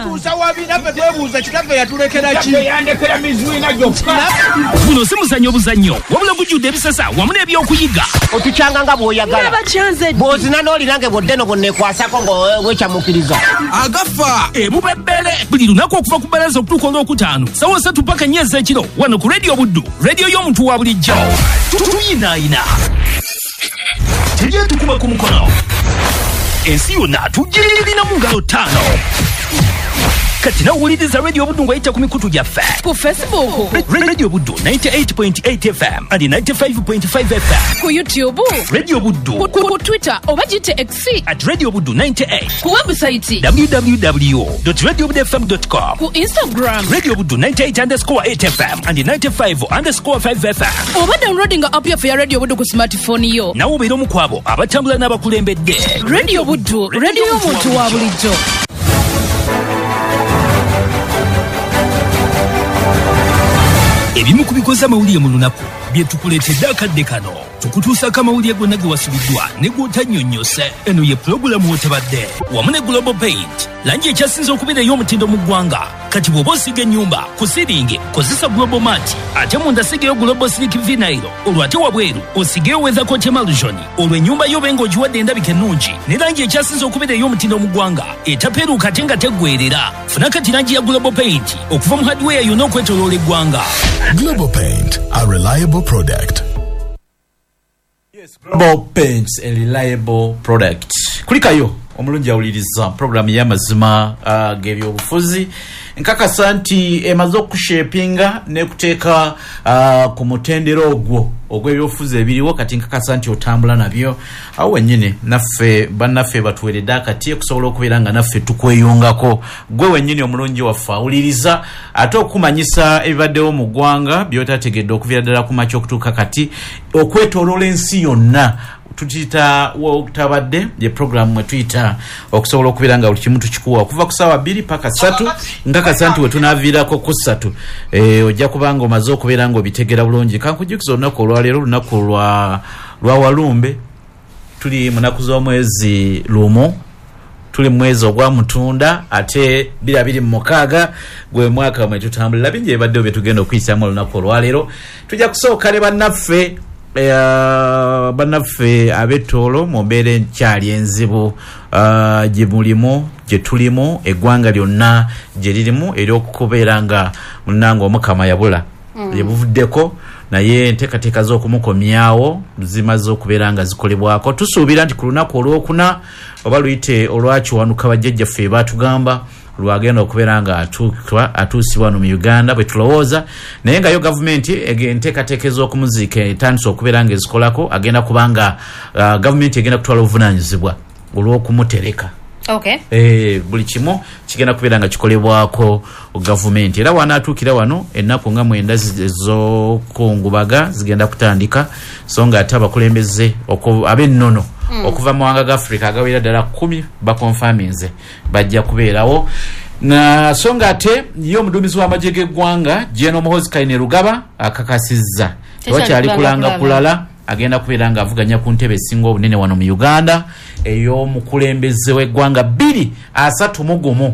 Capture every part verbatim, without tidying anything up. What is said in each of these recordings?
tuusa wabina fe twebuuza kitaffe yatulekera ki yandekera mizuina gyokka buno si muzannyo buzannyo wabula gujjudde ebisasa wamu n'ebyokuyiga otukyanga nga bw'oyagala bw'ozina n'olirange bwoddeno bwonnekwasako ng'wekyamukiriza agafa ebubebbere buli lunaku okuva ku bbalaza okutuuka olwokutaano sawa satu paka nnya ez'ekiro wano ku rediyo buddu rediyo y'omuntu wa bulijjo tuyinaayina tegyetukuma ku mukono ensi yonna tugirina mu ngalo ttaano kati nawuliriza rediyo buddu ng'ayita ku mikutu gyaffe ku Facebook rediyo buddu ninety-eight point eight F M and ninety-five point five F M ku YouTube rediyo buddu ku Twitter oba gite X at rediyo buddu ninety-eight ku website w w w dot radio buddu f m dot com ku Instagram rediyo buddu ninety-eight underscore eight F M and ninety-five underscore five F M oba downloading app yaffe ya rediyo buddu ku smartphone yo nawe obeera omu ku abo abatambula n'abakulembedde rediyo buddu rediyo y'omuntu wa bulijjo. ebimu ku bikoze amawulire mu lunaku bye tukuleetedde akadde kano tukutuusako amawulire gonna ge wasubiddwa ne gw'otannyonnyose. eno ye pulogulaamu w'otabadde wamu ne Global Paint langi ekyasinze okubeera ey'omutindo mu ggwanga. kati bw'oba osiga ennyumba ku siringi kozesa Global Mat ate munda sigeyo Global Silk Vinyl olwo ate wabweru osigeyo Weather Coat Emulsion olwo ennyumba yo be ng'ogiwadde endabika ennungi ne langi ekyasinze okubeera ey'omutindo mu ggwanga etapeeruuka ate nga teggwerera. funa kati langi ya Global Paint okuva mu hardware yonna okwetooloola eggwanga. Global Paint, a reliable product. Yes, Global Paints, a reliable product. Kulikayo omulungi awuliriza program y'amazima uh, g'ebyobufuzi nkakasa nti emaze okushapinga ne kuteeka uh, ku mutendero ogwo ogw'ebyobufuzi ebiriwo kati nkakasa nti otambula nabyo awo wennyini naffe bannaffe batuweredde akati okusobola okubeera nga naffe tukweyungako gwe wennyini omulungi waffe awuliriza ate okumanyisa ebibaddewo mu ggwanga by'otategedde okuviira ddala ku makya okutuuka kati okwetooloola ensi yonna tutita wotabadde ye program mwe tuyita okusobola okubeera nga buli kimu tukikuwa okuva ku ssaawa bbiri paka ssatu nkakasa nti we tunaaviirako ku ssatu e, ojja kubanga omaze okubeera nga obitegera bulungi. Kankujukiza olunaku olwaleero olunaku lwa lwa walumbe tuli mu nnaku z'omwezi lumu tuli mwezi ogwa mutunda ate bbiri abiri mu mukaaga gwe mwaka mwe tutambulira bingi ebibaddewo bye tugenda okuyisaamu olunaku olwaleero. tujja kusooka ne bannaffe Uh, bannaffe ab'ettoolo mu mbeera enkyali enzibu uh, gye mulimu gye tulimu eggwanga lyonna gye lirimu eri okubeera nga munnanga omukama yabula mm. yebuvuddeko naye enteekateeka z'okumukomyawo zimaze okubeera nga zikolebwako. tusuubira nti ku lunaku olwokuna oba luyite olwakiwanuka bajjajjaffe baatugamba lwagenda okubeera nga atuukwa atuusibwa no mu Uganda bwe tulowooza naye nga yo gavumenti enteekateeka ez'okumuziika etandise okubeera nga ezikolako agenda kubanga uh, gavumenti egenda kutwala obuvunaanyizibwa olw'okumutereka. Okay. Eh, buli kimu kigenda kubeera nga kikolebwako gavumenti era wanaatuukira wano ennaku nga mwenda ez'okungubaga zigenda kutandika so nga ate abakulembeze ab'ennono Mm. okuva mu wanga ga Afrika agawera ddala kumi bakonfaminze bajja kubeerawo na songa ate yo omuduumizi w'amagye g'eggwanga General Muhoozi Kainerugaba akakasizza tewakyali kulanga kulala agenda kubeera nga avuganya ku ntebe esinga obunene wano mu Uganda ey'omukulembeze w'eggwanga bbiri asatu mu gumu.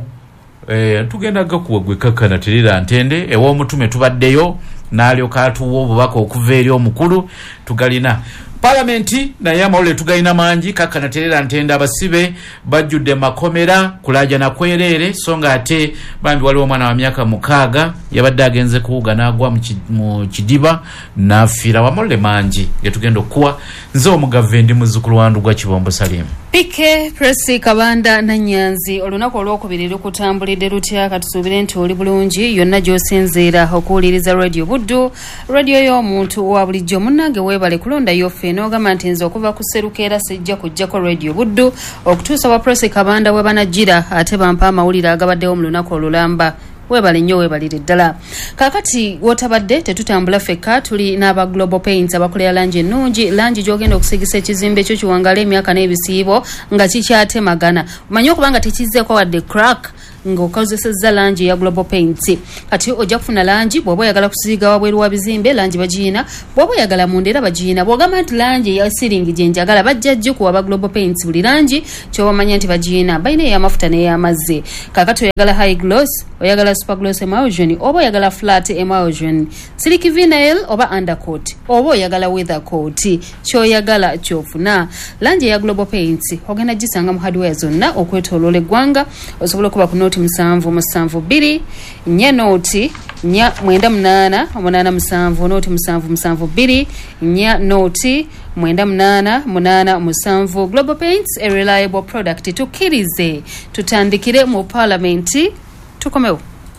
Eh, tugenda gakuwa gwe kakkana terera ntende ew'omutume tubaddeyo n'alyoka atuwa obubaka okuva eri omukulu tugalina Parliamenti naye amawulire tugalina mangi kakkana terera ntende abasibe bajjudde makomera kulaja na kwerere so nga ate bambi waliwo omwana wa myaka mukaaga yabadde agenze kuwuga n'agwa mu kidiba n'afiira wamawulire mangi getugenda okuwa nze omugave ndi muzzukulu wandu gwa Kibombo Salimu. Pike Presi Kabanda Nanyanzi olunaku olwokubiri lukutambulidde lutya katusuubire nti oli bulungi yonna gy'osinziira okuwuliriza Radio Buddu radio y'omuntu wa bulijjo. Munnange weebale kulonda yoffe n'ogamba nti nze okuva ku Serukeera sijja kujjako Radio Buddu okutuusa wa Presi Kabanda we banajjira ate bampa amawulire agabaddewo mu lunaku olulamba. Webale nnyo webalire ddala. Kakati wotabadde tetutambula fekka tuli n'aba Global Paints abakolera langi ennungi langi gy'ogenda okusigisa ekizimbe kyo kiwangala emyaka n'ebisiibo nga kikyatemagana. Omanyi okubanga tekizzeeko wadde crack ng'okozesezza langi eya Global Paints. Kati ojja kufuna langi bw'oba oyagala kusiiga wabweru wa bizimbe langi bagiina, bw'oba oyagala munda era bagiina. Bw'ogamba nti langi eya siringi gye njagala bajja jjuku waba Global Paints buli langi ky'obamanya nti bagiina. Balina ey'amafuta n'ey'amazzi. Kaakati oyagala high gloss, oyagala super gloss emulsion oba oyagala flat emulsion, silky vinyl oba undercoat oba oyagala weather coat, ky'oyagala ky'ofuna. Langi eya Global Paints ogenda gisanga mu hardware zonna okwetooloola eggwanga. Osobola okuba ku nooti musanvu musanvu bbiri nnya nooti nnya mwenda munaana munaana musanvu nooti musanvu musanvu bbiri nnya nooti mwenda munaana munaana musanvu. Global Paints, a reliable product. Tukkirize tutandikire mu Parliament. Tukomewo.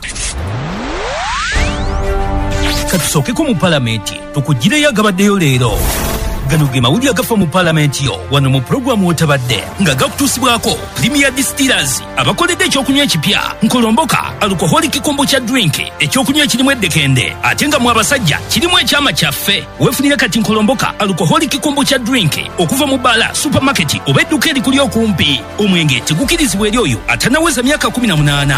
Katusookeko mu Parliament tukugireyo agabaddeyo leero. Gano ge mawulire agafa mu Parliament yo wano mu programu otabadde nga gakutuusibwako Premier Distillers abakoledde ekyokunywa ekipya Nkolomboka alcoholic kombucha drink ekyokunywa ekirimu eddekende ate nga mu abasajja kirimu ekyama kyaffe. Weefunire kati Nkolomboka alcoholic kombucha drink okuva mu bala supermarket oba edduka erikuli okumpi. Omwenge tegukirizibwa eri oyo atanaweza myaka kumi na munaana.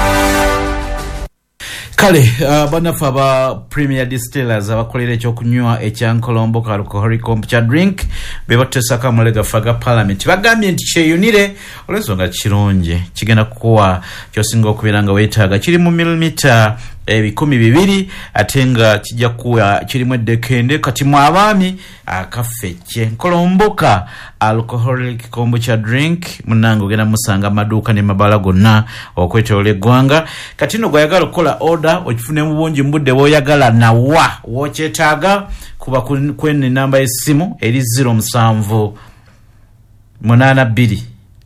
Kale uh, banafu aba Premier Distillers abakolera ekyokunywa ekya Nkolomboka alcoholic kombucha drink bebatesaka mulega faga Parliament bagambye nti kyeyunire olwensonga kironje kigenda kukuwa kyosinga okubeera nga weetaaga kiri mu milimita ebikumi bibiri ate nga kijja kuwa kirimu eddekende kati mu abaami akaffecce. Nkolomboka alcoholic kombucha drink munango ogenda musanga amaduuka ne mabala gonna okwetoola eggwanga. Kati no gwayagala okukola order okifune mu bungi mu budde bw'oyagala nawa w'okyetaaga kuba kwene namba y'essimu eri zero musanvu munaana bbiri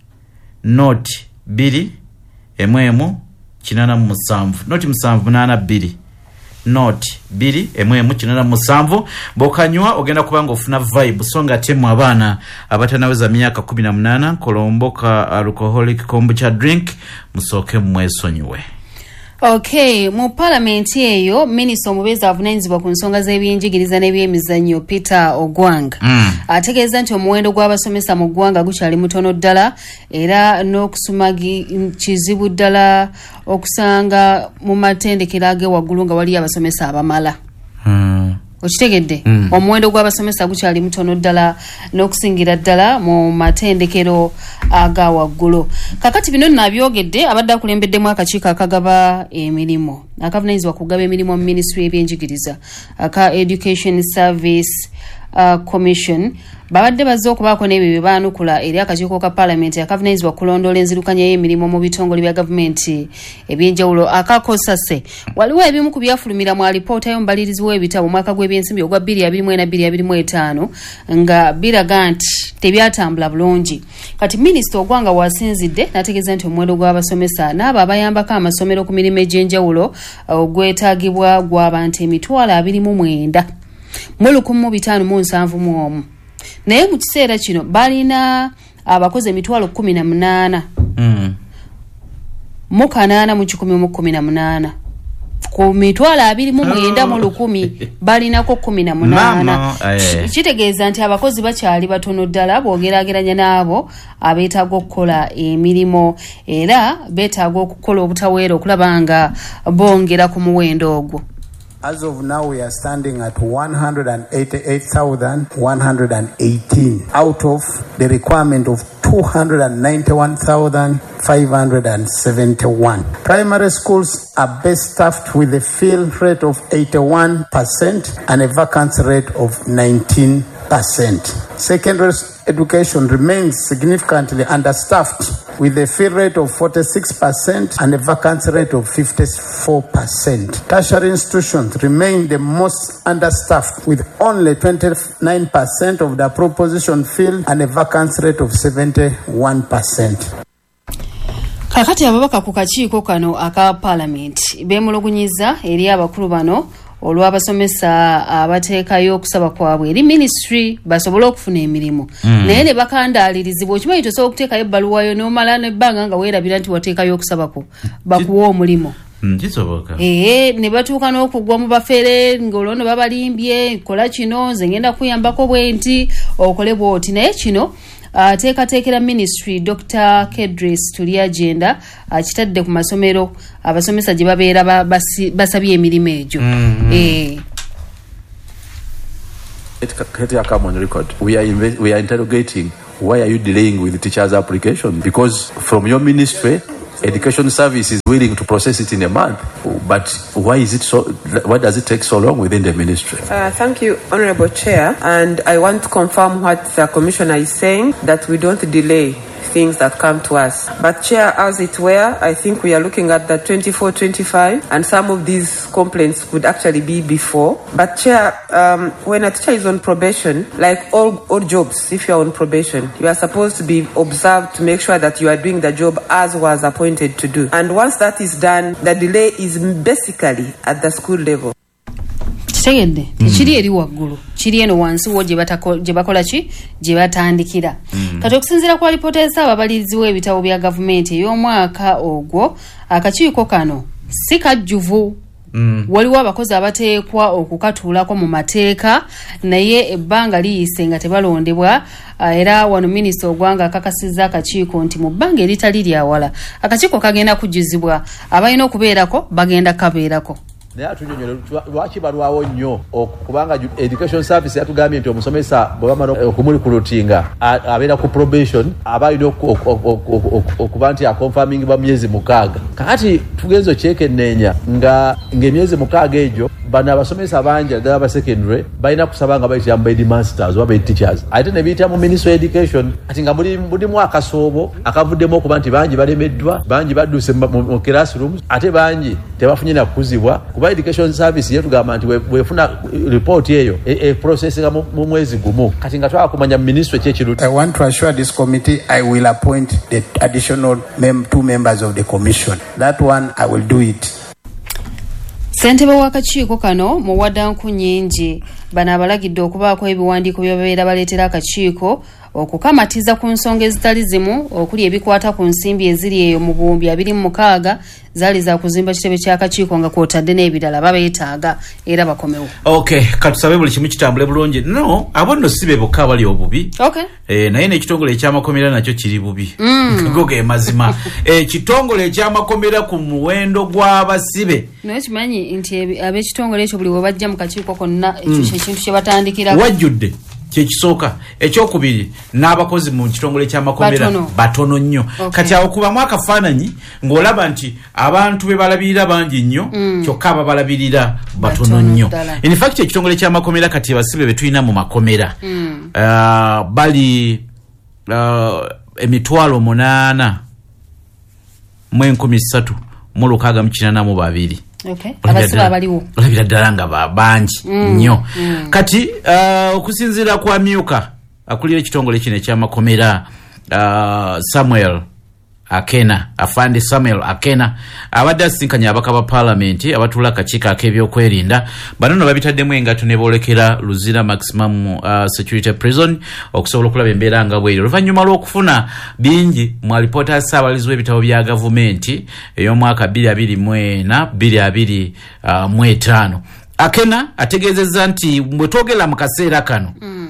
noti bbiri emu emu kinana musanvu noti musanvu munaana bbiri noti bbiri emu emu kinana musanvu. Bokanywa ogenda kubanga ofuna vibe songa temu abaana abatanaweza myaka kumi na munaana. Nkolomboka alcoholic kombucha drink musooke mwesonyiwe. Okay, mu Parliament eyo Minisita omubezi avunaanyizibwa ku nsonga z'ebyenjigiriza n'ebyemizannyo Peter Ogwanga mm. ategeeza nti omuwendo gw'abasomesa mu ggwanga gukyali mutono ddala era n'okusumagi kizibu ddala okusanga mu matendekero ag'ewaggulu nga waliyo abasomesa abamala. mm. Okitegedde mm. omuwendo gw'abasomesa gukyali mutono ddala n'okusingira ddala mu matendekero aga waggulu. Kakati bino nabyogedde abadde akulembeddemu akakiiko akagaba emirimu akavunaanyizibwa kugaba emirimu mu Ministry y'ebyenjigiriza aka Education Service uh, Commission babadde bazze okubaako n'ebyo bye baanukula eri akakiiko ka Parliament akavunaanyizibwa kulondoola enzirukanya y'emirimu mu bitongole bya gavumenti ebyenjawulo akakosase. Waliwo ebimu ku byafulumira mu alipoota y'omubalirizi w'ebitabo mwaka gw'ebyensimbi ogwa bbiri abiri mu ena bbiri abiri mu etaano nga biraga nti tebyatambula bulungi. Kati Minisita Ogwanga wasinzidde n'ategeeza nti omuwendo gw'abasomesa n'abo abayambako amasomero ku mirimu egy'enjawulo ogwetaagibwa gw'abantu emitwalo abiri mu mwenda mu lukumi mu bitaano mu nsanvu mu omu. Naye mu kiseera kino balina abakozi emitwalo kumi na munaana mm. mu kanaana mu kikumi mu kumi na munaana ku mitwalo abiri mu mwenda mu lukumi balinako kumi na munaana. Kitegeeza nti abakozi bakyali batono ddala bw'ogeraageranya n'abo abeetaaga okukola emirimu era beetaaga okukola obutaweera okulaba nga bongera ku muwendo ogwo. As of now, we are standing at one hundred eighty-eight thousand one hundred eighteen out of the requirement of two hundred ninety-one thousand five hundred seventy-one. Primary schools are best staffed with a fill rate of eighty-one percent and a vacancy rate of nineteen percent. Secondary education remains significantly understaffed with a fill rate of forty-six percent and a vacancy rate of fifty-four percent. Tertiary institutions remain the most understaffed with only twenty-nine percent of the proposition filled and a vacancy rate of seventy-one percent. Kakati ababaka ku kakiiko kano aka Parliament beemulugunyiza eri abakulu bano olw'abasomesa abateekayo okusaba kwabwe eri ministry basobole okufuna emirimu mm. naye ne bakandaalirizibwa okimanyi tosobola okuteekayo ebbaluwayo n'omala n'ebbanga nga weerabira nti wateekayo okusaba kwo bakuwa omulimu. Kisoboka. Eh ne batuuka n'okugwa mu bafere ng'olwono babalimbye kola kino nze ngenda kuyambako bwenti okole bwoti naye kino ateekateekera uh, ministry Doctor Kedris Tuliagenda akitadde uh, ku masomero abasomesa gye babeera ba, basabye emirimu egyo. mm-hmm. eh. Let it come on record. We are inve- we are interrogating why are you delaying with the teachers' application? Because from your ministry, Education Service is willing to process it in a month. But why is it so? Why does it take so long within the ministry? Uh, thank you, Honourable Chair. And I want to confirm what the Commissioner is saying, that we don't delay things that come to us. But Chair, as it were, I think we are looking at the twenty-four twenty-five, and some of these complaints could actually be before. But Chair, um, when a teacher is on probation, like all, all jobs, if you are on probation, you are supposed to be observed to make sure that you are doing the job as was appointed to do. And once that is done, the delay is basically at the school level. Tegedde tekiri eri waggulu kiri eno wansi wo gye bakola ki gye batandikira. Kati okusinziira ku alipoota y'Ssaababalirizi w'ebitabo bya gavumenti ey'omwaka ogwo, akakiiko kano si kajjuvu. Mm. Waliwo abakozi abateekwa okukatuulako mu mateeka naye ebbanga liyise nga tebalondebwa. Uh, era wano minisita Ogwanga akakasizza akakiiko nti mu bbanga eritali lyawala akakiiko kagenda kujjuzibwa, abalina okubeerako bagenda kabeerako. Naye atunyonyole lwaki balwawo nnyo kubanga Education Service yatugambye nti omusomesa bwe bamala okumulikulotinga abeera ku probation aba alina okuba nti aconfirming ba myezi mukaaga. Kakati tugenza okyekenneenya nga ng'emyezi mukaaga egyo bano abasomesa bangi ddala ba secondary balina kusaba nga bayitira mu bed masters oba bed teachers, ate ne biyita mu Ministry of Education ati nga mulimu akasoobo akavuddemu okuba nti bangi balemeddwa, bangi badduse mu classrooms, ate bangi tebafunye na kukuzibwa. Kuba Education Service yetugamba nti wefuna report eyo e processing mu mwezi gumu, kati nga twala kumanya ministry kyekiruti. I want to assure this committee I will appoint the additional mem- two members of the commission. That one I will do it. Ssentebe w'akakiiko kano Muwaddanku Nnyingi bano abalagidde okubaako ebiwandiiko bye babeera baleetera akakiiko okukamatiza ku nsonga ezitali zimu okuli ebikwata ku nsimbi eziri eyo mu buwumbi abiri mu mukaaga zaali za kuzimba kitebe ky'akakiiko nga kwotadde n'ebirala babeetaaga era bakomewo. Okay, katusabe buli kimu kitambule bulungi. No, abo nno si be bokka abali obubi. Okay. Eh, naye n'ekitongole eky'amakomera nakyo kiri bubi. Mm. Go ge mazima. Ekitongole eky'amakomera ku muwendo gw'abasibe. Naye kimanyi nti ab'ekitongole ekyo buli we bajja mu kakiiko konna ekyo ekintu kye batandikira. Wajjudde. Kyekisooka ekyokubiri n'abakozi mu kitongole ky'amakomera batono nnyo. Okay. Kati awo kubamu akafaananyi ng'olaba nti abantu be balabirira bangi nnyo mm. kyokka ababalabirira batono nnyo. In fact ekitongole ky'amakomera kati abasibe be tulina mu makomera mm. uh, bali uh, emitwalo munaana mu enkumi ssatu mu lukaaga mu kinaana mu babiri. Okay. Abasiba baliwo. Olabira ddala nga bangi nnyo. Mm. Mm. Kati uh, okusinziira kwa myuka akulira ekitongole kino eky'amakomera uh, Samuel Akena, afande Samuel Akena abadde asinkanya abaka ba parliament abatula akakiiko ak'ebyokwerinda bano no babitaddemu engato ne boolekera Luzira Maximum uh, Security Prison okusobola okulaba embeera nga bweri oluvannyuma lw'okufuna bingi mu alipoota ya Ssaabalizi w'ebitabo bya gavumenti ey'omwaka bbiri abiri mu ena bbiri abiri mu etaano. Akena ategeezezza nti bwe twogera mu kaseera kano mm.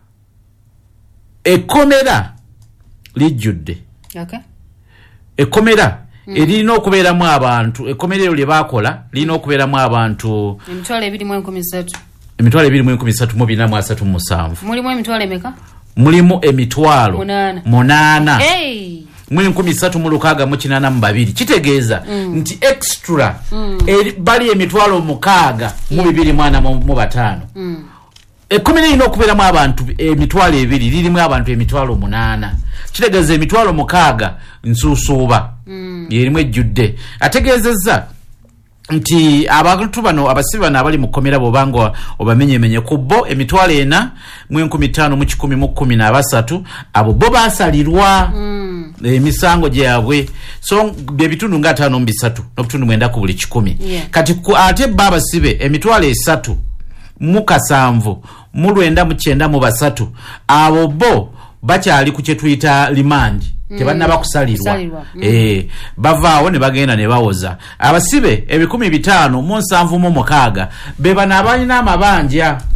ekkomera lijjudde. Okay. Ekkomera mm. erina okubeeramu abantu, ekkomera eryo lye baakola lirina okubeeramu abantu emitwalo ebiri mu enkumi ssatu emitwalo ebiri mu enkumi ssatu mu bina mu asatu mu musanvu. Mulimu emitwalo emeka? Mulimu emitwalo munaana munaana hey. mu enkumi ssatu mu lukaaga mu kinaana mu babiri. Kitegeeza mm. nti extra mm. eri, bali emitwalo mukaaga mu bibiri mu ana mu bataano. mm. Ekkomera erina okubeeramu abantu emitwalo ebiri lirimu abantu emitwalo munaana. Kitegeeza emitwalo mukaaga nsuusuuba mm. yerimu ejjudde. Ategeezezza nti abantu bano abasibe bano abali mu kkomera bw'obanga obamenyemenye ku bo emitwalo ena mu enkumi ttaano mu kikumi mu kkumi na basatu abo bo baasalirwa mm. emisango gyabwe so byebitundu nga ataano mu bisatu n'obutundu mwenda ku buli kikumi. Yeah. Kati ate bo abasibe emitwalo esatu mu kasanvu mu lwenda mu kyenda mu basatu abo bo bakyali ku kye tuyita limandi mm. tebannaba kusalirwa mm. eh bavaawo ne bagenda ne bawoza. Abasibe ebikumi bitaano mu nsanvu mu mukaaga be bano abalina amabanja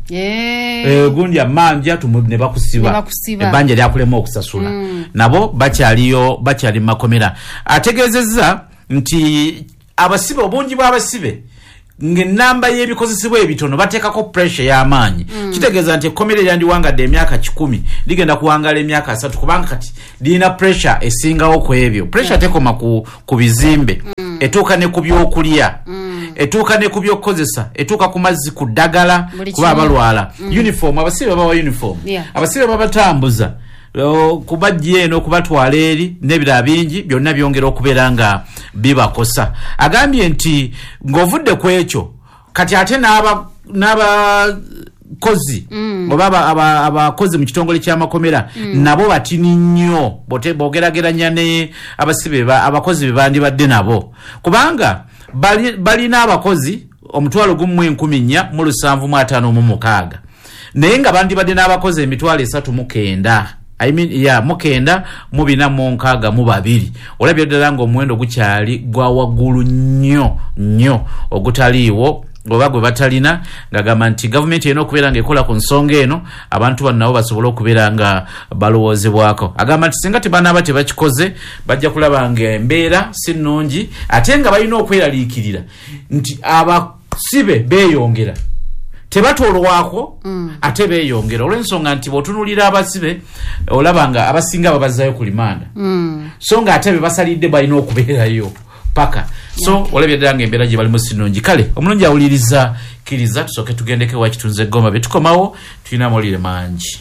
eh gundi amanja tumune bakusiba ebanja lyakulema okusasula mm. nabo bakyaliyo bakyali makomera ategezezza nti abasibe obungi bw'abasibe ngenamba yebikozesebwa ebitono batekako pressure y'amaanyi mm. kitegeeza nti komere lyandi wangadde emyaka kikumi ligenda kuwangala emyaka asatu kubanga kati lina pressure esingawo ku ebyo pressure yeah. tekoma ku, ku bizimbe mm. etuuka ne ku byokulya mm. etuuka ne ku byokukozesa etuuka ku mazzi ku ddagala kuba abalwala mm. uniform abasibe babawa uniform yeah. abasibe babatambuza kubajja eno kubatwala eri nebira bingi byonna byongera okubeera nga bibakosa agambye nti ng'ovudde ku ekyo kati ate n'aba n'aba kozi mm. oba abakozi mu kitongole ky'amakomera mm. nabo batini nnyo bogerageranya ne abasibe abakozi be bandibadde nabo kubanga bali, bali n'abakozi omutwalo gumu enkumi nnya mu lusanvu mu ataano mu mukaaga naye nga bandibadde n'abakozi emitwalo esatu mu kenda I mean ya mukenda mubina monkaga mu babiri olabye ddala ngo omuwendo gukyali gwa waggulu nnyo nnyo ogutaliiwo oba gwe batalina ngagamba nti gavumenti eno okubeera nga ekola ku nsonga eno abantu bano nabo basobola okubeera nga balowoozebwako agamba nti singa tebanaaba tebakikoze bajja kulaba nga embeera si nnungi ate nga balina okweraliikirira nti abasibe beeyongera tebatolwako mm. ate beeyongera olw'ensonga nti bw'otunulira abasibe olaba nga abasinga babazzayo ku limanda mm. so nga ate be basalidde balina okubeerayo paka so yeah. olabye ddala ng'embeera gye balimu sinungi kale omulungi awuliriza kkiriza tusooke tugendeke wa kitunze Goma be tukomawo tulina amawulire mangi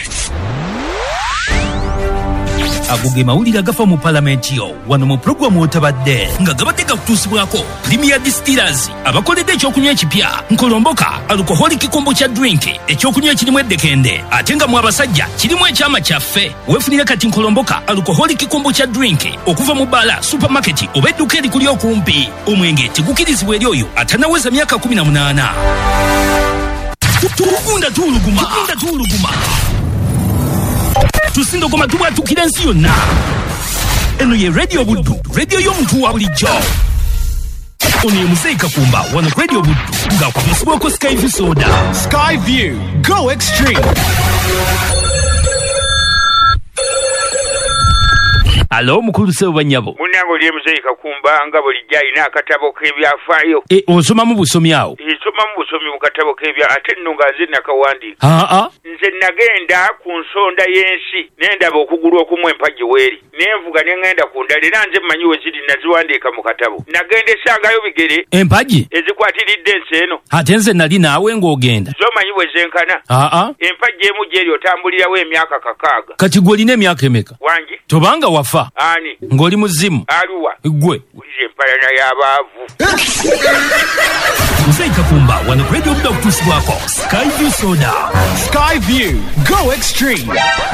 aguge mawulire agafa mu palamenti yo wano mu programu otabadde nga gabadde gakutuusibwako Premier Distillers abakoledde ekyokunywa ekipya nkolomboka alcoholic kombucha drink ekyokunywa ekirimu eddekende ate nga mu abasajja kirimu ekyama kyaffe weefunire kati nkolomboka alcoholic kombucha drink okuva mu bala supermarket oba edduka erikuli okumpi omwenge tegukirizibwa eri oyo atanaweza myaka kumi na munaana tugunda tuuluguma tugunda tuuluguma tusindo koma tuba tukira nsi yonna eno ye radio buddu radio y'omuntu wa bulijjo ono ye Muzeyi Kakumba wano ku radio buddu nga kuvisibwako Skyview soda Skyview go extreme. Alo mukulu sebo banyabo munango lye Muzeyi Kakumba nga bulijja ina akatabo k'ebyafaayo e onsoma mu busomi awo nsoma mu busomi mu katabo k'ebya ate nno nga nze nakawandika aa nze nagenda ku nsonda y'ensi nendaba okugulu okumu empagi weeri nenvuga nengenda ku ndala era nze mmanyi we ziri naziwandiika mu katabo nagenda esangayo bigere empagi ezikwatiridde ensi eno ate nze nali naawe ng'ogenda zomanyi we zenkana aa empagi emu gyeri otambulirawo emyaka kakaaga kati gwe olina emyaka emeka wangi tobanga wafa ani ng'oli muzimu aluwa gwe ulize empalana y'abaavu Muzeyi Kakumba wano ku radio buddu okutuusibwako Skyview soda Skyview go extreme.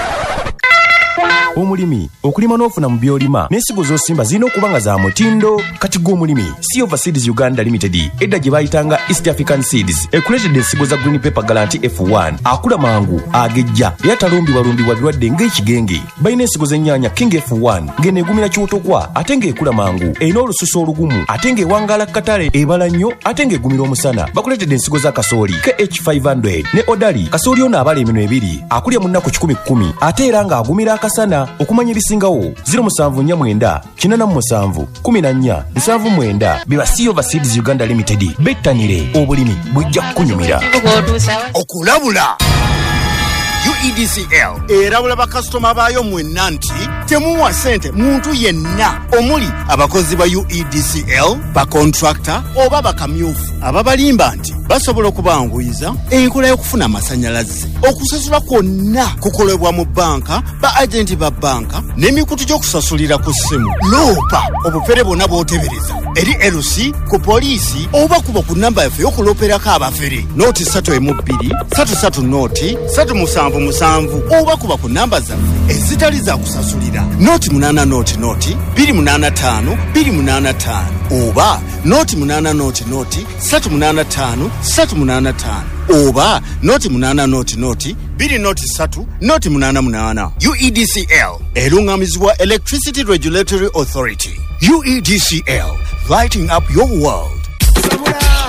Omulimi okulima n'ofuna mu byolima n'ensigo z'osimba zirina okuba nga za mutindo kati gw'omulimi Silver Seeds Uganda Limited edda gye bayitanga East African Seeds ekuleetedde ensigo za Green Pepper Guarantee F one akula mangu agejja era talumbibwalumbibwa birwadde ng'ekigenge balina ensigo z'ennyaanya King F one ng'eneegumira kyotokwa ate ng'ekula mangu erina olususu olugumu ate ng'ewangaala katale ebala nnyo ate ng'egumira omusana bakuleetedde ensigo za kasooli K H five hundred ne Odali kasooli ono abala eminwe ebiri akulya mu nnaku kikumi kkumi ate era ng'agumira akasana okumanya ebisingawo zero musanvu nnya mwenda kinana mu musanvu kumi na nnya nsanvu mwenda biba Silver Seeds Uganda Limited bettanire obulimi bujja kukunyumira okulabula U E D C L erabula bakasitoma baayo mwenna nti temuwa sente muntu yenna omuli abakozi ba U E D C L bakontrakta oba bakamyufu ababalimba nti basobola okubanguyiza enkola y'okufuna amasanyalaze okusasula kwonna kukolebwa mu banka ba agenti ba banka n'emikutu gy'okusasulira ku ssimu loopa obufere bwonna bw'otebereza eri L C ku poliisi oba kuba ku namba yaffe y'okulooperako abafere nooti ssatu emu bbiri ssatu ssatu nooti ssatu musanvu musanvu oba kuba ku namba zaffe ezitali za kusasulira nooti munaana nooti nooti bbiri munaana ttaano bbiri munaana ttaano oba nooti munaana nooti nooti ssatu munaana ttaano ssatu munaana ttaano oba nooti munaana nooti nooti bbiri nooti ssatu nooti munaana munaana. U E D C L erungamizibwa Electricity Regulatory Authority. U E D C L, lighting up your world.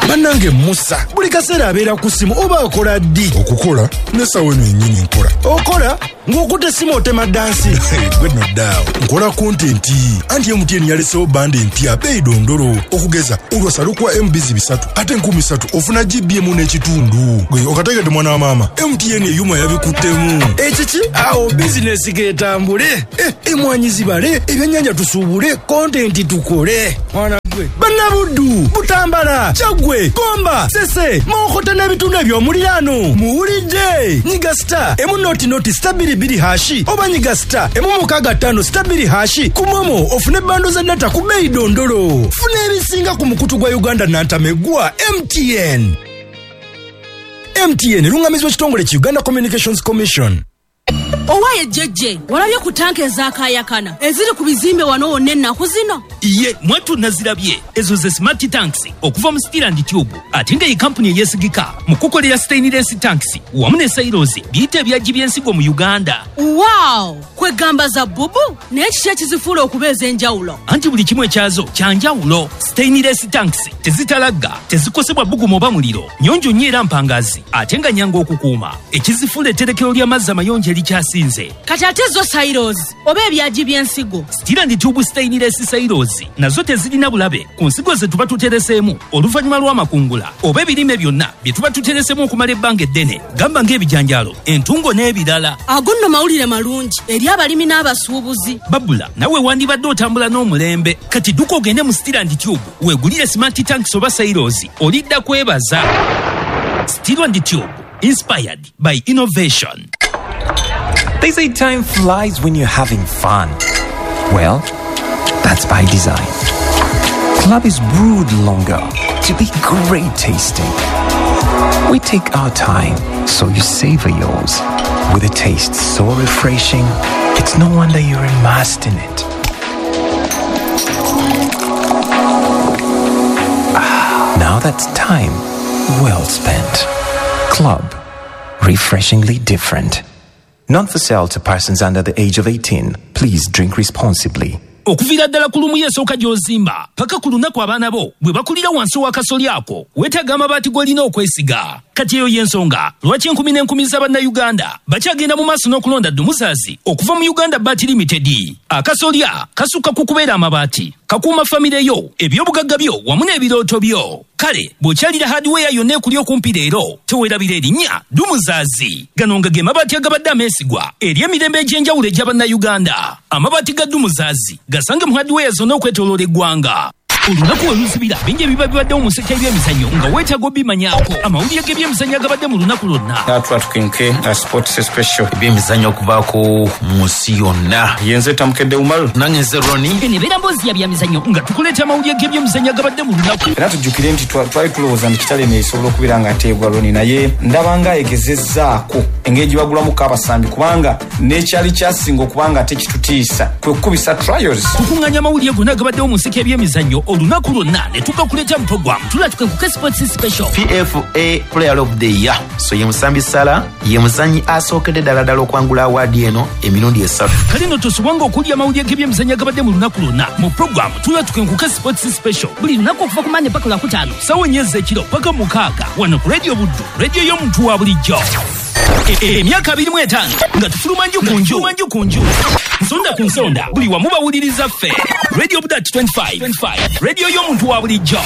Bannange Musa buli kaseera abeera ku simu oba akola ddi okukola nesawe eno yennyini nkola okola ng'okuta essimu otema dansi gwe noddaawo nkola kontenti anti M T N yalesewo bande empya beeyi dondolo okugeza olwasalo kwa M B bisatu ate enkumi ssatu ofuna G B emu n'ekitundu gwe okategedde mwana wa maama M T N eyuma yabikuttemu ekiki awo bizinesi geetambule emwanyi zibale ebyennyanja tusuubule kontenti tukole mwana gwe bannabuddu butambala kyagwe gomba sese mawokota n'ebitundu eby'omuliraano muwulidde nyiga star emu noti noti stabili biri hashi oba nyiga star emu mukaaga ttaano stabili hashi ku momo ofune bando za data ku beeyi dondolo funa ebisinga ku mukutu gwa Uganda nantamegwa M T N M T N lungamizwa kitongole ki Uganda Communications Commission. Owaye jeje walabye ku tanke ezakayakana eziri ku bizimbe wano wonna ennaku zino iye mwatu nazirabye ezo ze smart tanks okuva mu Steel and Tube ate nga ye kampuni eyesigika mu kukolera stainless tanks wamu ne silos biyite ebyaji by'ensigo mu Uganda. Wow kwegamba za bubu n'ekiki ekizifuula okubeeza enjawulo anti buli kimu ekyazo kyanjawulo. Stainless tanks tezitalagga tezikosebwa bugumu oba muliro nyonjo nnyo era mpangazi ate nga nyanga okukuuma ekizifuula etterekero ly'amazzi amayonjo erikyasinze. Kati ate zo silos oba ebyaji by'ensigo Steel and Tube stainless silos nazo tezirina bulabe ku nsigo ze tuba tutereseemu oluvannyuma lw'amakungula oba ebirime byonna bye tuba tutereseemu okumala ebbanga eddene gamba ng'ebijanjaalo entungo n'ebirala. Ago nno mawulire malungi eri abalimi n'abasuubuzi. Babula nawe wandibadde otambula n'omulembe kati dduka ogende mu Steel and Tube weegulire smart tanks oba silos olidda kwebaza. Steel and Tube, inspired by innovation. They say time flies when you're having fun. Well, that's by design. Club is brewed longer to be great tasting. We take our time, so you savor yours. With a taste so refreshing, it's no wonder you're immersed in it. Ah, now that's time well spent. Club, refreshingly different. Not for sale to persons under the age of eighteen. Please drink responsibly. Okuvira ddala ku lumu y'esooka gy'ozimba paka ku lunaku abaana bo bwe bakulira wansi w'akasoli ako weetaaga amabaati g'olina okwesiga. Kati eyo y'ensonga lwaki enkumi n'enkumi z'Abannayuganda bakyagenda mu maaso n'okulonda Dumuzaazi okuva mu Uganda Baati Limited. Akasolya kasukka ku kubeera amabaati kakuuma famire yo ebyobugagga byo wamu n'ebirooto byo. Kale bw'okyalira hardware yonna ekuli okumpi leero teweerabira erinnya Dumuzaazi. Gano nga ge mabaati agabadde ameesigwa eri emirembe egy'enjawulo egy'Abannayuganda. Amabaati ga Dumuzaazi gasange mu hardware zonna okwetooloola eggwanga. Olunaku oluzibira bingi ebiba bibaddewo mu sekta y'ebyemizannyo nga weetaaga obimanyaako. Amawulire g'ebyemizannyo agabadde mu lunaku lwonna. Natwa tukenke na sports special ebyemizannyo okuvaako mu nsi yonna. Yenze tamukedde Umaru nange nze Roni. Eno ebeera mboozi ya byemizannyo nga tukuleeta amawulire g'ebyemizannyo agabadde mu lunaku. Era tujjukire nti twali tulowooza nti kitale neesobola okubeera nga nteebwa Roni naye ndaba nga egezezzaako engeri gye bagulamuko abasambi kubanga n'ekyali kyasinga okubanga ate kitutiisa kwe kukubisa trials. Tukuŋŋaanya amawulire gonna agabaddewo mu sekta y'ebyemizannyo olunaku lwonna ne tugakuleeta mu program tulatuke ku Sports Special. P F A Player of the Year so ye Musambi Sala ye muzannyi asookedde ddala ddala okwangula awaadi eno emirundi esatu. Kale nno tosobwanga okulya amawulire g'ebyemizannyo agabadde mu lunaku lwonna mu program tulatuke ku Sports Special buli lunaku okuva ku Mande paka Lwakutaano ssaawa ennya ez'ekiro paka mukaaga wano ku Radio Buddu, radio y'omuntu wa bulijjo. Emyaka abiri mu etaano nga tufuluma nju ku nju nju ku nju nsonda ku nsonda buli wamu bawuliriza ffe Radio Buddu twenty-five radio y'omuntu wa bulijjo.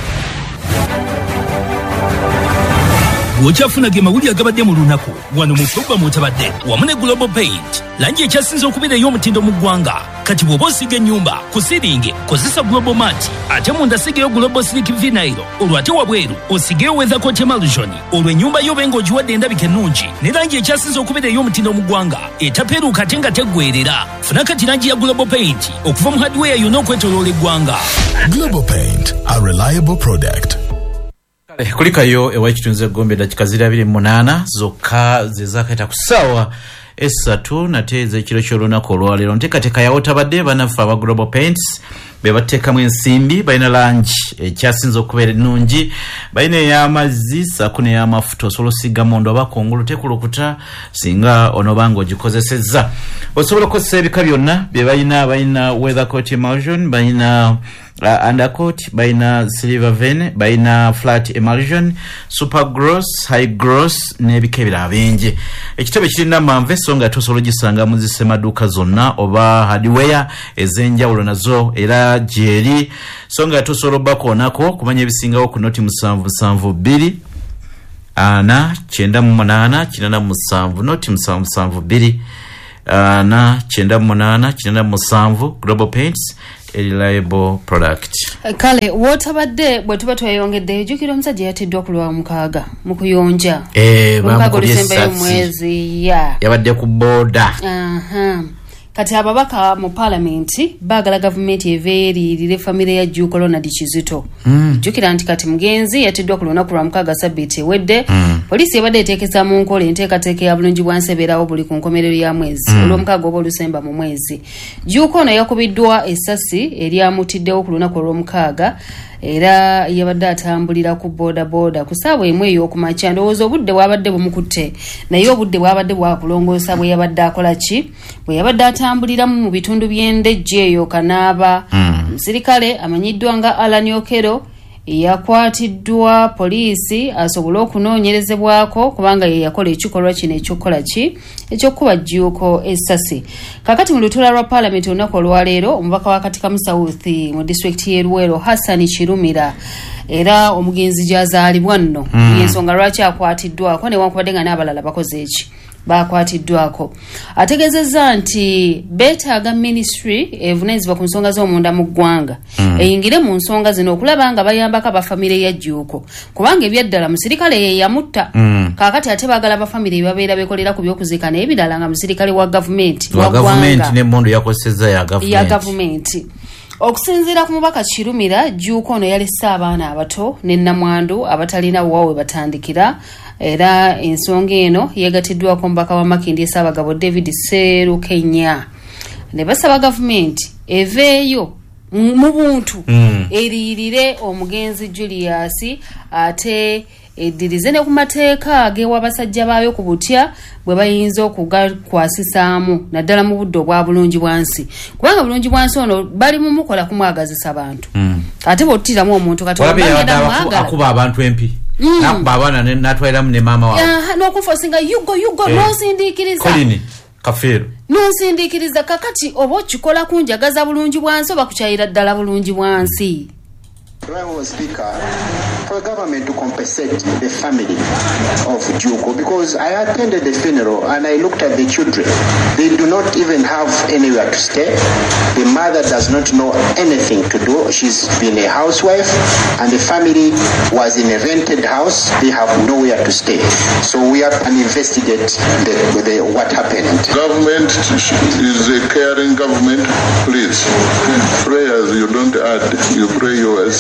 Bw'okyafuna ge mawulire agabadde mu lunaku wano mu programu otabadde wamu ne Global Paint langi ekyasinze okubeera ey'omutindo mu ggwanga. Kati bw'oba osiga ennyumba ku siringi kozesa Global Mat ate munda sigeyo Global Slick Vinyl olwo ate wabweru osigeyo Weather Coat Emulsion olwo ennyumba yo benga ogiwadde endabika ennungi ne langi ekyasinze okubeera ey'omutindo mu ggwanga etapeeruuka ate nga teggweerera. Funa kati langi ya Global Paint okuva mu hardware yonna okwetooloola eggwanga. Global Paint, a reliable product. Kulikayo ewa kitunze gombe dakika ziri abiri mu munaana zokka ze zaakayita ku ssaawa essatu nate ez'ekiro ky'olunaku olwaleero. Nteekateeka yawo tabadde bannaffe aba Global Paints be bateekamu ensimbi balina langi ekyasinza okubeera ennungi balina ey'amazzi ssaako n'ey'amafuta osobola osiiga mondo oba kungulu tekulukuta singa onoba ng'ogikozesezza. Osobola okukozesa ebika byonna bye balina balina Weather Coat Emulsion balina uh, undercoat balina silver vein balina flat emulsion super gross high gross n'ebika ebirala bingi. Ekitebe kirina manve so nga tosobola gisanga mu zisemaduuka zonna oba hardware ez'enjawulo nazo era gyeri so nga tosobola bakoonako kumanya ebisingawo ku noti musanvu musanvu bbiri ana kyenda mu munaana kinana mu musanvu noti musanvu musanvu bbiri ana kyenda mu munaana kinana mu musanvu. Global Paints, a reliable product. Kale wotabadde bwe tuba tweyongedde jukira omusajja yatiddwa ku lwa mukaaga mu kuyonja eh bamusembeyo mwezi ya yabadde ku boda. aha kati ababaka mu parliament bagala government everirire family ya Jjuuko Ronald Kizito mm. jukira nti kati mugenzi yatiddwa ku lunaku lwa mukaaga sabbiiti ewedde mm. polisi yabadde eteekeza mu nkola enteekateeka ya bulungi bwansi ebeerawo buli ku nkomerero ya mwezi mm. olw'omukaaga oba olusemba mu mwezi. Jjuuko ono yakubiddwa essasi eryamutiddewo ku lunaku olw'omukaaga era yabadde atambulira ku boda boda ku ssaawa emu ey'okumakya. Ndowooza obudde bwabadde bumukutte naye obudde bwabadde bwakulongoosa bwe yabadde akola ki bwe yabadde atambuliramu mu bitundu by'endejje eyo kanaaba. Omusirikale mm. amanyiddwa nga Alan Okero yakwatiddwa poliisi asobole okunoonyerezebwako kubanga ye yakola ekikolwa kino ekyokukola ki ekyokuba Jjuuko essasi. Kakati mu lutuula lwa Parliament olunaku olwaleero omubaka wa Katikamu South mu disitulikiti y'e Luweero Hassan Kirumira era omugenzi gy'azaalibwa nno mm. y'ensonga lwaki akwatiddwako newankubadde nga n'abalala bakoze eki bakwatiddwako. Ategeezezza nti beetaaga ministry evunaanyizibwa ku nsonga z'omunda mu ggwanga mm. eyingire mu nsonga zino okulaba nga bayambako abafamire ya Jjuuko kubanga ebyaddala musirikale ye yamutta mm. kaakati ate baagala bafamire babeera bekolera ku by'okuziika naye ebirala nga musirikale wa gavumenti wa gavumenti n'emmundu yakosezza ya gavumenti ya gavumenti. Okusinziira ku mubaka Kirumira, Jjuuko ono yalese abaana abato ne nnamwandu abatalina wawe batandikira era ensonga eno yeegatiddwako mubaka wa Makindye Ssaabagabo David Sserukenya ne basaba gavumenti eveeyo mu buntu mm. eriirire omugenzi Julius ate eddirize ne ku mateeka agewa abasajja baayo ku butya bwe bayinza okugakwasisaamu naddala mu budde obwa bulungi bwansi kubanga bulungi bwansi ono bali mu mukola kumwagazisa abantu mm. ate bw'ottiramu omuntu katiakuba abantu empi mm. nakuba abaana natwaliramu ne maama wawe uh, n'okufosinga yugo yugo eh. n'osindiikiriza kolini kafeero n'osindiikiriza kakati oba okikola kunjagaza bulungi bwansi oba kukyayira ddala bulungi bwansi. Honorable Speaker, for the government to compensate the family of Jjuuko, because I attended the funeral and I looked at the children. They do not even have anywhere to stay. The mother does not know anything to do. She's been a housewife and the family was in a rented house. They have nowhere to stay. So we have to investigate the, the, what happened. Government is a caring government. Please, prayers you don't add, you pray yours.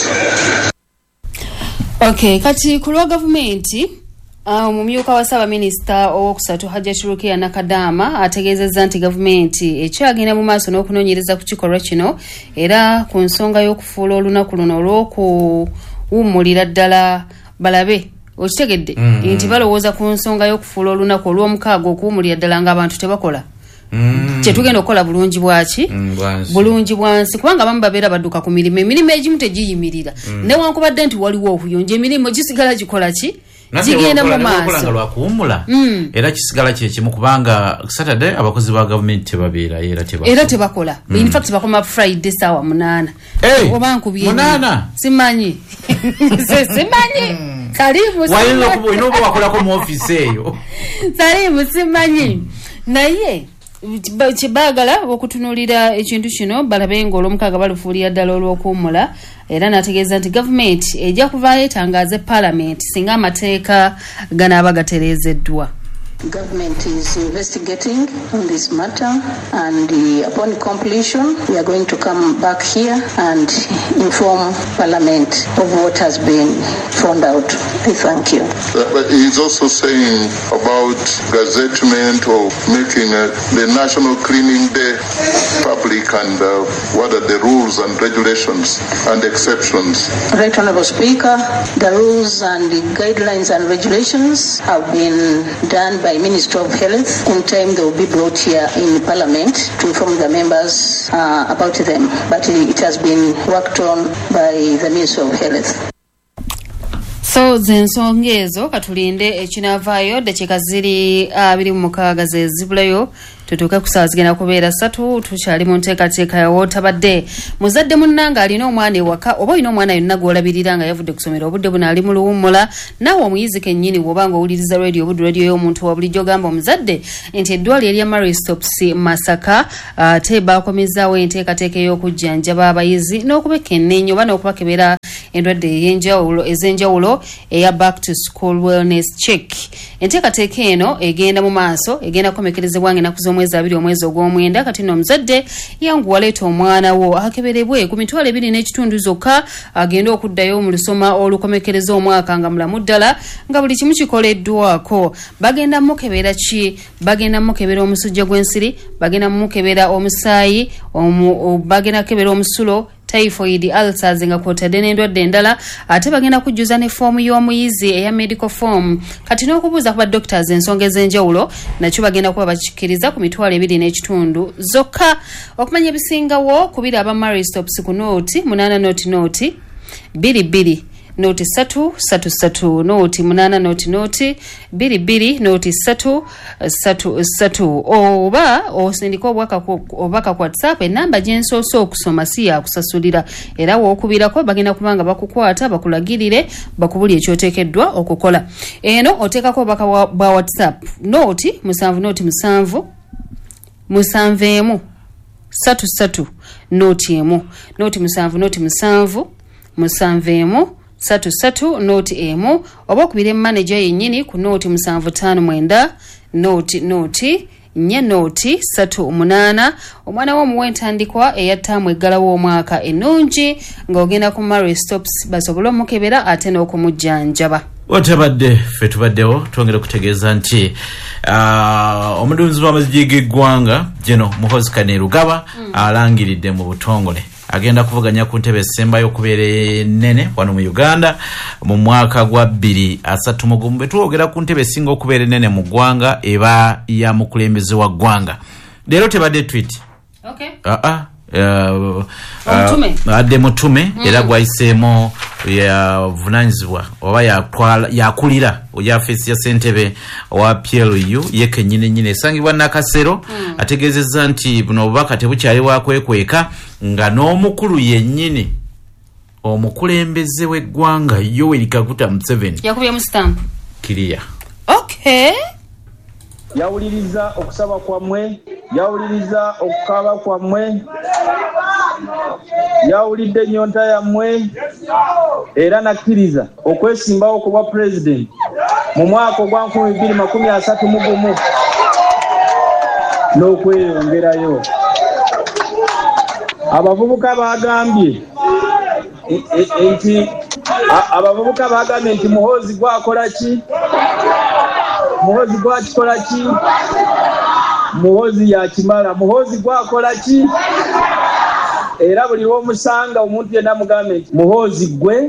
Okay, kati kulwa gavumenti omumyuka uh, wa Ssaaba Minisita owokusatu Hajjat Rukiya Nakadama ategeezezza nti gavumenti ekyagenda mu maaso n'okunoonyereza ku kikolwa kino era ku nsonga y'okufuula olunaku luno olw'okuwummulira ddala balabe okitegedde mm-hmm. nti balowooza ku nsonga y'okufuula olunaku olw'omukaaga okuwummulira ddala ng'abantu tebakola Mm. kyetugenda okukola bulungi bwaki mm, bulungi bwansi kubanga abamu babeera badduka ku mirimu emirimu egimu tegiyimirira mm. newankubadde nti waliwo okuyonja emirimu gisigala gikola ki gigenda mu maaso lwakuwummula mm. era kisigala kyekimu kubanga Saturday abakozi ba gavumenti tebabeera era tebakola era tebakola mm. in fact bakoma Friday saawa munaana hey, oba nkubye munaana simanyi simanyi karibu wayinza kubo inobo bakolako mu office eyo karibu simanyi naye kibagala okutunulira ekintu kino balabe ng'olwomukaaga balufuulira ddala olw'okuwummula era n'ategeeza nti gavumenti ejja kuvaayo etangaaze paalamenti singa amateeka ganaaba gatereezeddwa. Government is investigating on this matter, and uh, upon completion, we are going to come back here and inform Parliament of what has been found out. I thank you. Uh, but he's also saying about gazettement or making uh, the National Cleaning Day public, and uh, what are the rules and regulations and exceptions. Right, Honourable Speaker, the rules and the guidelines and regulations have been done by by Ministry of Health. In time they will be brought here in Parliament to inform the members uh, about them. But it has been worked on by the Ministry of Health. So zensonga ezo katulinde ekinavaayo dakiika ziri abiri mu mukaaga ze zibulayo tutuuke ku ssaawa zigenda kubeera ssatu tukyali mu nteekateeka ya wootabadde muzadde munnanga alina omwana ewaka oba olina omwana yonna gw'olabirira nga yavudde ku ssomero obudde buno ali mu luwummula naawe omuyizi kennyini bw'oba nga owuliriza radio obudde radio y'omuntu wa bulijjo gamba omuzadde nti eddwaliro erya Mary Stopes Masaka ate baakomezaawo enteekateeka ey'okujjanjaba abayizi n'okubekennenya oba n'okubakebera endwadde ey'enjawulo ez'enjawulo eya back to school wellness check. Enteekateeka eno egenda mu maaso egenda kukomekerezebwa ng'ennaku z'omwezi abiri omwezi ogw'omwenda kati nno omuzadde yanguwa leeta omwana wo akeberebwe ku mitwalo ebiri n'ekitundu zokka agenda okuddayo mu lusoma olukomekereza omwaka nga mulamu ddala nga buli kimu kikoleddwako. Bagenda mukebera ki? Bagenda mukebera omusujja gw'ensiri, bagenda mukebera omusaayi, bagenda kebera omusulo, typhoid, ulcers nga kwotadde n'endwadde endala ate bagenda kujjuza ne foomu y'omuyizi eya medical form kati n'okubuuza ku ba doctors ensonga ez'enjawulo nakyo bagenda kuba bakikkiriza ku mitwalo ebiri n'ekitundu zokka. Okumanya ebisingawo kubira aba Mary Stopes ku nooti munaana nooti nooti bbiri bbiri noti satu satu satu noti munana noti noti biri biri noti satu satu satu oba osindika obwaka obaka ku WhatsApp enamba gyensoso okusoma si ya kusasulira era wokubirako bagenda kubanga bakukwata bakulagirire bakubuli ekyotekeddwa okukola. Eno otekako obaka bwa WhatsApp noti musanvu noti musanvu musanvu emu satu satu noti emu noti musanvu noti musanvu musanvu emu satu satu noti emu oba okubira manager yennyini ku noti musanvu tano mwenda noti noti nye noti satu munana omwana w'omuwa entandikwa eyattaamu eggalawo omwaka ennungi ng'ogenda ku Mary Stopes basobole omukebera ate n'okumujjanjaba. Otabadde ffe tubaddewo twongera okutegeeza nti uh, omuduumizi w'amazigi g'eggwanga Jeno Muhoozi Kainerugaba mm. alangiridde mu butongole agenda kuvuganya ku ntebe esembayo okubeera ennene wano mu Uganda mu mwaka gwa bbiri asatu mu gumu. Bwe twogera ku ntebe esinga okubeera ennene mu ggwanga eba ya mukulembeze wa ggwanga. Leero tebadde tweet. Okay. Uh, uh, uh, uh, adde mutume mm. era gwayiseemu yavunanyizibwa oba yakulira yafeesi ya ssentebe owa P L U ye kennyini nnyini esangibwa Nakasero mm. ategeezezza nti buno obubaka tebukyali bwakwekweka nga n'omukulu yennyini omukulembeze w'eggwanga Yoweri Kaguta Museveni yakubye mu stamp kiriya. Okay. Yawuliriza okusaba kwammwe, yawuliriza okukaaba kwammwe, yawulidde ennyonta yammwe era nakkiriza okwesimbawo ku bwa president mu mwaka ogwa nkumi bbiri makumi asatu mu gumu n'okweyongerayo. Abavubuka bagambye nti abavubuka bagambye nti Muhoozi gwakola ki? Muhoozi gwakikola ki? Muhoozi yakimala. Muhoozi gwakola ki? Era buli lw'omusanga omuntu yenna mugambe nti Muhoozi gwe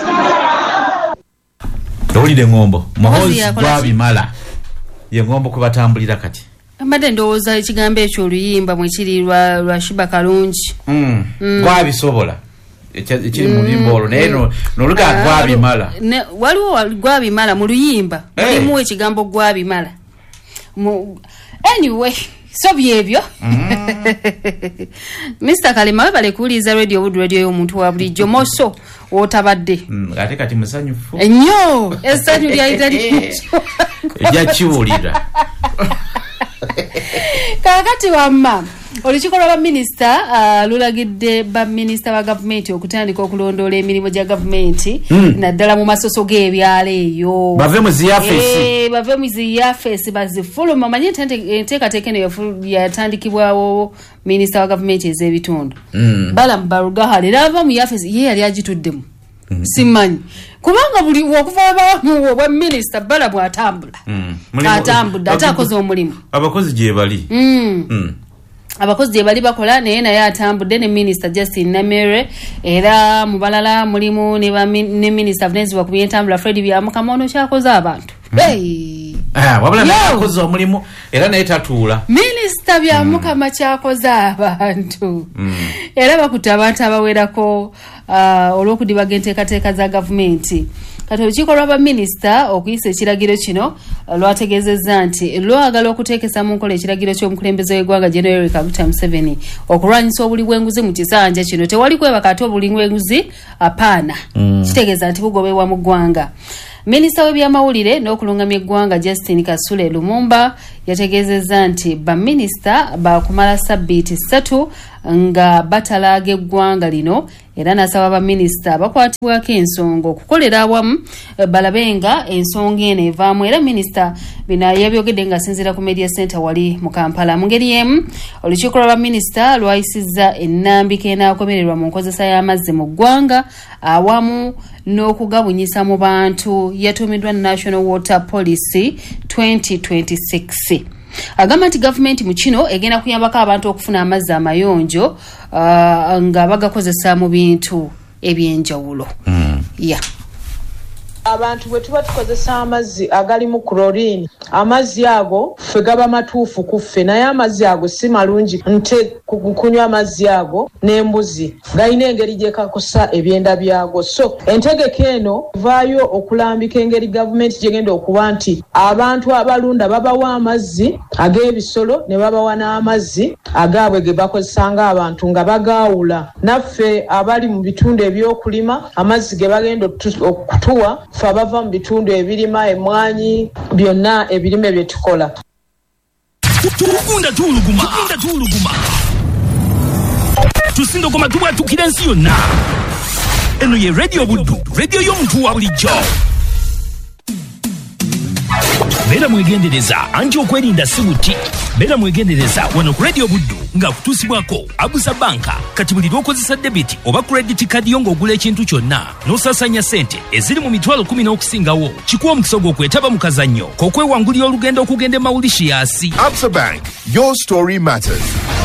owulire ngombo Muhoozi gwabimala ye ngombo kwe batambulira kati. Mbadde ndowooza ekigambo ekyo oluyimba mwe kiri lwa lwa Shiba Kalungi. Mm. Mm. Gwabisobola ekiri mu luyimba olwo naye n'oluga gwabimala waliwo gwabimala mu luyimba mulimu ekigambo gwabimala. Anyway so byebyo mm. Mister Kalema bale kuuliza radio wood radio y'omuntu wa bulijjo moso wotabadde mm. ate kati musanyufu ennyo essanyu lyayitali ejakiwulira kakati wamma olukiiko lwa baminisita uh, lulagidde baminisita ba gavumenti okutandika okulondoola emirimu gya gavumenti mm. naddala mu masoso g'ebyalo eyo bave mu ziyafeesi e, bave mu ziyafeesi bazifuluma omanye enteekateeka eno yatandikibwawo minisita wa gavumenti ez'ebitundu mm. Balamu Barugaha era ava mu yafeesi ye yali agituddemu mm. simanyi kubanga buli okuva obwa minisita Balamu atambula mm. atambudde ate akoze omulimu abakozi gye bali mm. mm. abakozi gye bali bakola naye naye atambudde ne minisita Justin Namere era mu balala mulimu ne, ne minisita Venezia ku byentambula Fred Byamukama ono kyakoze abantu mm. hey. Ah, wabula nakoze omulimu era naye tatuula. Minisita bya mukama kyakoze abantu. Era bakuta abantu abawerako olw'okudibaga enteekateeka za gavumenti. Kati olukiiko lw'abaminisita okuyisa ekiragiro kino lwategeezezza nti lwagala okuteekesa mu nkola ekiragiro ky'omukulembeze w'eggwanga General Kaguta Museveni okulwanyisa obuli bw'enguzi mu kisanja kino. Tewali kwebaka ate obuli bw'enguzi apaana. Kitegeeza nti bugobebwa mu ggwanga. Minisita w'ebyamawulire n'okulungamya eggwanga Justin Kasule Lumumba yategeezezza nti baminisita bakumala sabbiiti ssatu nga batalaaga eggwanga lino, era n'asaba baminisita abakwatibwako ensonga okukolera awamu balabe nga ensonga eno evaamu. Era minisita bino yabyogedde nga asinziira ku Media Center wali mu Kampala. Mu ngeri y'emu, olukiiko lw'abaminisita lwayisizza ennambika enaagobererwa mu nkozesa y'amazzi mu ggwanga awamu n'okugabunyisa mu bantu yatuumiddwa National Water Policy twenty twenty-six. Agamba nti gavumenti mu kino egenda kuyambako abantu okufuna amazzi amayonjo uh, nga bagakozesa mu bintu ebyenjawulo. Mm. Yeah. Abantu bwe tuba tukozesa amazzi agalimu chlorine, amazzi ago ffe gaba matuufu ku ffe, naye amazzi ago si malungi nte kunywa amazzi ago n'embuzi galina engeri gye kakosa ebyenda byago. So entegeka eno vaayo okulambika engeri gavumenti gyegenda okuba nti abantu abalunda babawa amazzi ag'ebisolo ne babawa n'amazzi agaabwe ge bakozesa ng'abantu nga bagaawula. Naffe abali mu bitundu ebyokulima amazzi ge bagenda okutuwa fa bava mu bitundu ebirima emwanyi byonna ebirime bye tukola. Tukunda tuluguma, tukunda tuluguma. Tusindo koma tuba tukira ensi yonna. Eno ye Radio Buddu, radio y'omuntu wa bulijjo. Bera mwegendereza anti okwerinda si buti. Bera mwegendereza wano ku Radio Buddu nga kutusibwako Abusa Banka. Kati buli lw'okozesa debit oba credit card yo ng'ogula ekintu kyonna n'osasanya ssente eziri mu mitwalo kumi n'okusingawo, kikuwa omukisa gw'okwetaba mu kazannyo k'okwewangulira olugendo okugenda e Mauritius. Absa Bank, your story matters.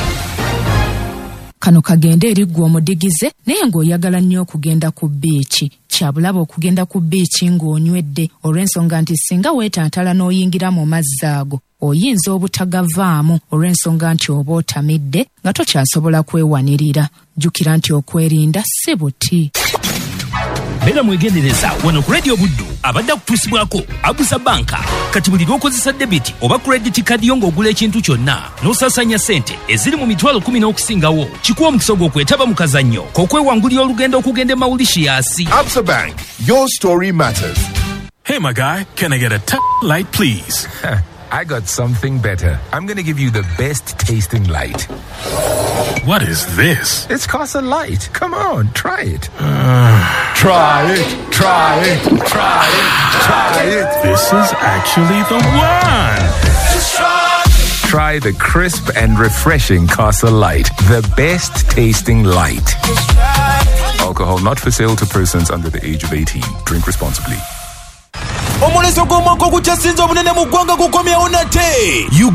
Kano kagende eri gwe omudigize naye ng'oyagala nnyo okugenda ku biici. Kyabulaba okugenda ku biici ng'onywedde olw'ensonga nti singa weetantala n'oyingira mu mazzi ago oyinza obutagavaamu olw'ensonga nti oba otamidde nga tokyasobola kwewanirira. Jjukira nti okwerinda si buti. Bera mwegendereza wano ku Radio Buddu abadde kutusibwako Abusa Banka. Kati buli lw'okozesa debit oba credit card yo ng'ogula ekintu kyonna n'osasanya ssente eziri mu mitwalo kumi n'okusingawo, kikuwa omukisa gw'okwetaba mu kazannyo k'okwewangulira olugendo okugenda e Mauritius. Absa Bank, your story matters. Hey my guy, can I get a t- light please? I got something better. I'm going to give you the best tasting light. What is this? It's Casa Light. Come on, try it. Uh, try it, try it, try it, try it. This is actually the one. Try the crisp and refreshing Casa Light. The best tasting light. Alcohol not for sale to persons under the age of eighteen. Drink responsibly. Omuleso gw'omwaka ogukyasinze obunene mu ggwanga gukomyewo nate.